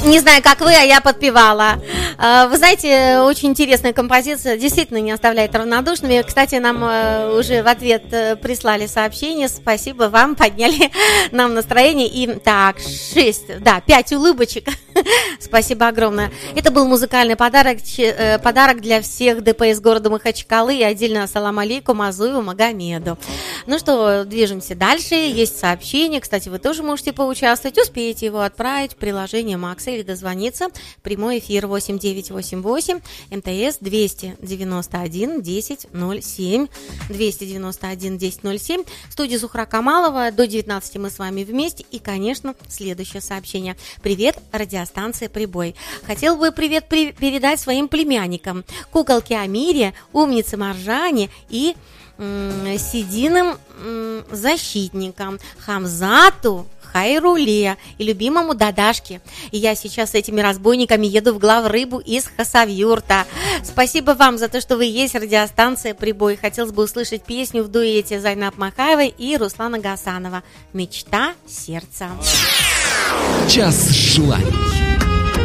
Не знаю, как вы, а я подпевала. Вы знаете, очень интересная композиция, действительно не оставляет равнодушными. Кстати, нам уже в ответ прислали сообщение. Спасибо вам, подняли нам настроение. И так, 5 улыбочек. Спасибо огромное. Это был музыкальный подарок для всех ДПС города Махачкалы и отдельно ассалам алейкум Азуеву Магомеду. Ну что, движемся дальше. Есть сообщение. Кстати, вы тоже можете поучаствовать. Успеете его отправить в приложение Макса или дозвониться. Прямой эфир 8988 МТС 291 1007 291 1007. В студии Зухра Камалова. До 19 мы с вами вместе. И, конечно, следующее сообщение. Привет, радиостанция «Прибой». Хотел бы привет передать своим племянникам. Куколке Амире, умнице Маржане и Сидиным защитникам Хамзату, Хайруле и любимому Дадашке. И я сейчас с этими разбойниками еду в Главрыбу из Хасавюрта. Спасибо вам за то, что вы есть, радиостанция «Прибой». Хотелось бы услышать песню в дуэте Зайнаб Махаевой и Руслана Гасанова «Мечта сердца». Час желаний.